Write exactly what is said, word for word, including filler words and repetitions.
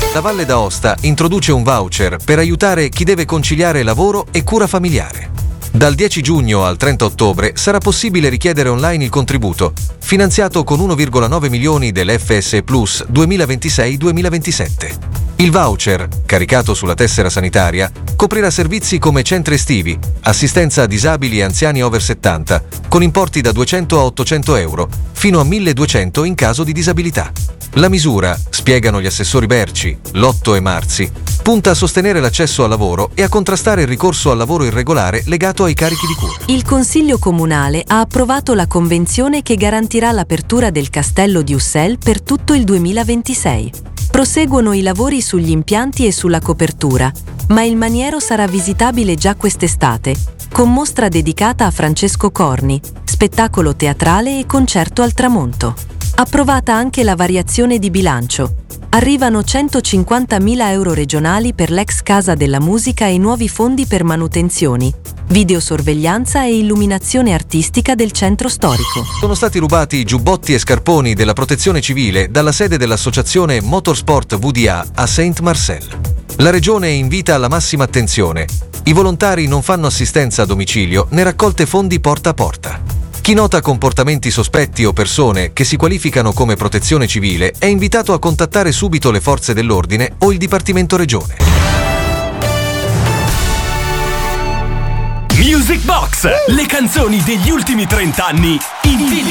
La Valle d'Aosta introduce un voucher per aiutare chi deve conciliare lavoro e cura familiare. Dal dieci giugno al trenta ottobre sarà possibile richiedere online il contributo, finanziato con uno virgola nove milioni dell'F S Plus duemilaventisei duemilaventisette. Il voucher, caricato sulla tessera sanitaria, coprirà servizi come centri estivi, assistenza a disabili e anziani over settanta, con importi da duecento a ottocento euro, fino a milleduecento in caso di disabilità. La misura, spiegano gli assessori Berci, Lotto e Marzi, punta a sostenere l'accesso al lavoro e a contrastare il ricorso al lavoro irregolare legato ai carichi di cura. Il Consiglio Comunale ha approvato la convenzione che garantirà l'apertura del Castello di Ussel per tutto il duemilaventisei. Proseguono i lavori sugli impianti e sulla copertura, ma il maniero sarà visitabile già quest'estate, con mostra dedicata a Francesco Corni, spettacolo teatrale e concerto al tramonto. Approvata anche la variazione di bilancio. Arrivano centocinquantamila euro regionali per l'ex Casa della Musica e nuovi fondi per manutenzioni, videosorveglianza e illuminazione artistica del centro storico. Sono stati rubati giubbotti e scarponi della Protezione Civile dalla sede dell'associazione Motorsport V D A a Saint-Marcel. La Regione invita alla massima attenzione. I volontari non fanno assistenza a domicilio né raccolte fondi porta a porta. Chi nota comportamenti sospetti o persone che si qualificano come protezione civile è invitato a contattare subito le forze dell'ordine o il Dipartimento Regione. Music Box, le canzoni degli ultimi trenta anni in